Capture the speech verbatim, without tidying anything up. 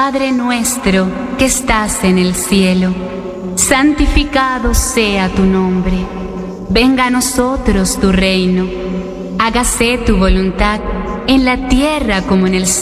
Padre nuestro que estás en el cielo, santificado sea tu nombre. Venga a nosotros tu reino. Hágase tu voluntad en la tierra como en el cielo.